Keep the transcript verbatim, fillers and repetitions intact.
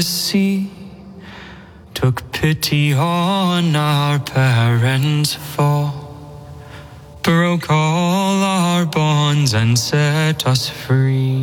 sea took pity on our parents' fall, broke all our bonds and set us free.